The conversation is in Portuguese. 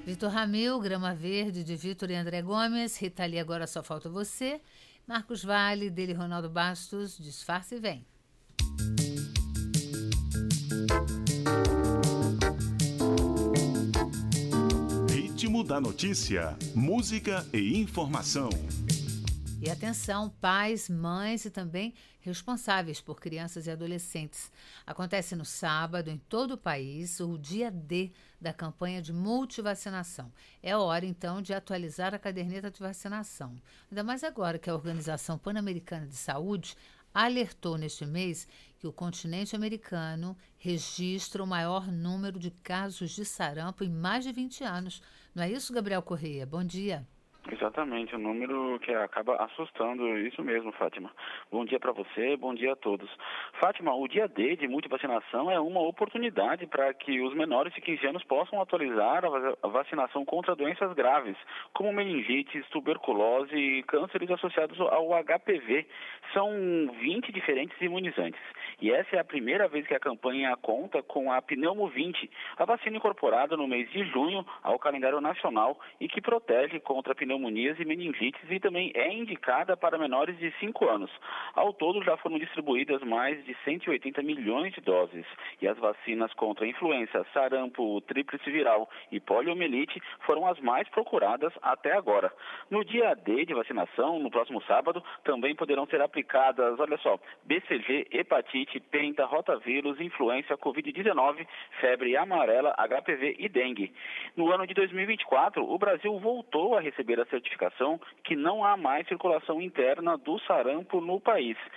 Vitor Ramil, Grama Verde, de Vitor e André Gomes, Rita Lee, Agora Só Falta Você, Marcos Vale, dele Ronaldo Bastos, Disfarce e Vem. Ritmo da notícia, música e informação. E atenção, pais, mães e também responsáveis por crianças e adolescentes. Acontece no sábado, em todo o país, o dia D da campanha de multivacinação. É hora, então, de atualizar a caderneta de vacinação. Ainda mais agora que a Organização Pan-Americana de Saúde alertou neste mês que o continente americano registra o maior número de casos de sarampo em mais de 20 anos. Não é isso, Gabriel Correia? Bom dia. Exatamente, um número que acaba assustando, isso mesmo, Fátima. Bom dia para você, bom dia a todos. Fátima, o dia D de multivacinação é uma oportunidade para que os menores de 15 anos possam atualizar a vacinação contra doenças graves, como meningites, tuberculose e cânceres associados ao HPV. São 20 diferentes imunizantes. E essa é a primeira vez que a campanha conta com a Pneumo 20, a vacina incorporada no mês de junho ao calendário nacional e que protege contra pneumonias e meningites e também é indicada para menores de 5 anos. Ao todo já foram distribuídas mais de 180 milhões de doses e as vacinas contra influenza, sarampo, tríplice viral e poliomielite foram as mais procuradas até agora. No dia D de vacinação, no próximo sábado, também poderão ser aplicadas, olha só, BCG, hepatite, penta, rotavírus, influenza, Covid-19, febre amarela, HPV e dengue. No ano de 2024, o Brasil voltou a receber a certificação que não há mais circulação interna do sarampo no país.